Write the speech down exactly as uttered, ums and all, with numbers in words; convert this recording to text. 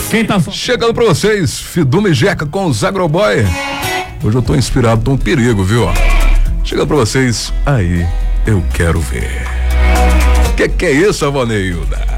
Quem tá chegando pra vocês, Fidume Jeca com os Agroboy. Hoje eu tô inspirado, tô um perigo, viu? Chegando pra vocês, aí eu quero ver. Que que é isso, Avoneilda?